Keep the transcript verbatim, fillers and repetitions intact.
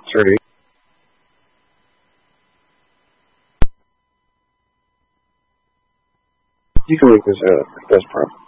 Sorry. You can make this uh, best part.